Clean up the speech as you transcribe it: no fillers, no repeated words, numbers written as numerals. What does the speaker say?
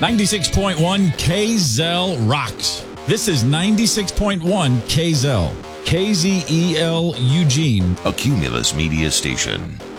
96.1 KZEL rocks. This is 96.1 KZEL. KZEL Eugene. A Cumulus Media station.